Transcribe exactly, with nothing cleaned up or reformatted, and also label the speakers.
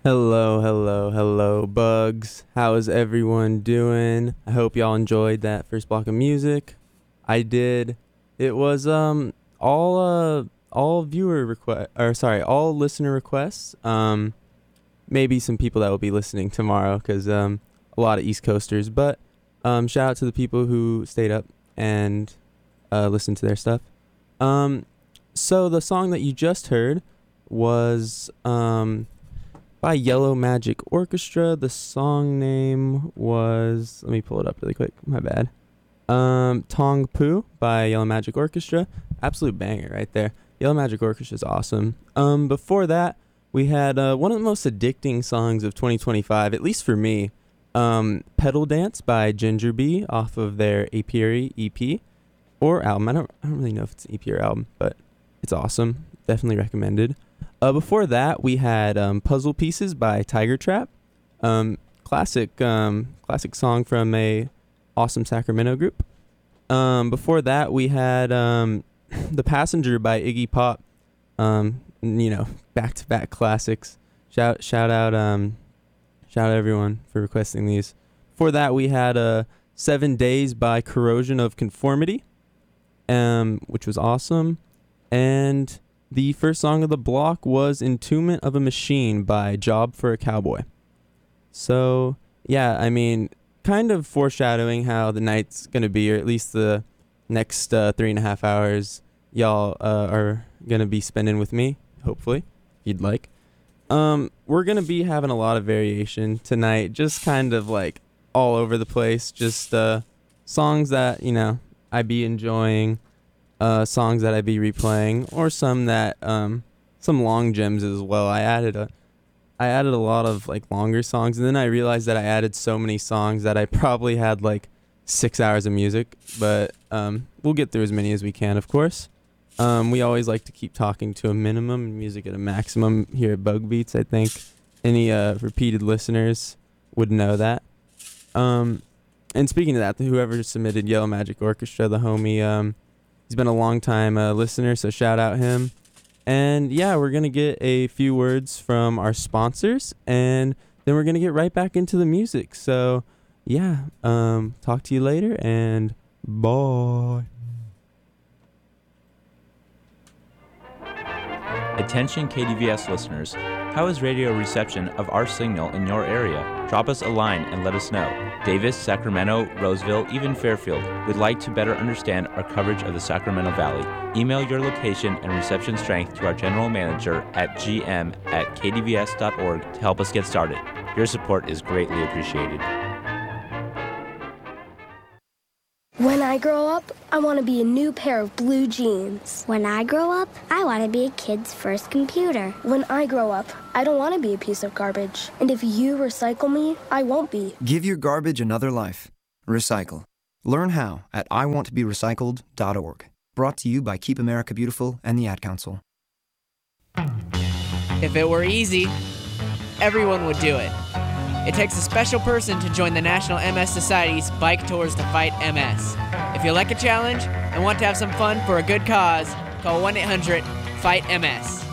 Speaker 1: Hello, hello, hello, bugs. How is everyone doing? I hope y'all enjoyed that first block of music. I did. It was um all uh all viewer request or sorry, all listener requests. Um maybe some people that will be listening tomorrow cuz um a lot of East Coasters, but um shout out to the people who stayed up and uh listened to their stuff. Um so the song that you just heard was um by Yellow Magic Orchestra. The song name was, let me pull it up really quick. My bad. Um, Tong Poo by Yellow Magic Orchestra. Absolute banger right there. Yellow Magic Orchestra is awesome. Um, before that, we had uh, one of the most addicting songs of twenty twenty-five, at least for me. Um, Pedal Dance by Ginger Bee off of their Apiary E P or album. I don't, I don't really know if it's an E P or album, but it's awesome. Definitely recommended. Uh, before that, we had um, Puzzle Pieces by Tiger Trap. Um, classic, um, classic song from a awesome Sacramento group. Um, before that, we had um, The Passenger by Iggy Pop. Um, you know, back-to-back classics. Shout, shout out, um, shout out everyone for requesting these. Before that, we had uh, Seven Days by Corrosion of Conformity, um, which was awesome. And the first song of the block was Entombment of a Machine by Job for a Cowboy. So, yeah, I mean, kind of foreshadowing how the night's going to be, or at least the next uh, three and a half hours y'all uh, are going to be spending with me, hopefully, if you'd like. Um, we're going to be having a lot of variation tonight, just kind of like all over the place, just uh, songs that, you know, I be enjoying. Uh, songs that I'd be replaying, or some that um, some long gems as well. I added a, I added a lot of like longer songs, and then I realized that I added so many songs that I probably had like six hours of music. But um, we'll get through as many as we can, of course. Um, we always like to keep talking to a minimum and music at a maximum here at Bug Beats. I think any uh, repeated listeners would know that. Um, and speaking of that, whoever submitted Yellow Magic Orchestra, the homie. Um, He's been a long time uh, listener, so shout out him. And yeah, we're going to get a few words from our sponsors, and then we're going to get right back into the music. So yeah, um, talk to you later, and bye.
Speaker 2: Attention K D V S listeners, how is radio reception of our signal in your area? Drop us a line and let us know. Davis, Sacramento, Roseville, even Fairfield would like to better understand our coverage of the Sacramento Valley. Email your location and reception strength to our general manager at g m at k d v s dot org to help us get started. Your support is greatly appreciated.
Speaker 3: When I grow up, I want to be a new pair of blue jeans.
Speaker 4: When I grow up, I want to be a kid's first computer.
Speaker 3: When I grow up, I don't want to be a piece of garbage. And if you recycle me, I won't be.
Speaker 5: Give your garbage another life. Recycle. Learn how at i want to be recycled dot org. Brought to you by Keep America Beautiful and the Ad Council.
Speaker 6: If it were easy, everyone would do it. It takes a special person to join the National M S Society's Bike Tours to Fight M S. If you like a challenge and want to have some fun for a good cause, call one eight hundred fight M S.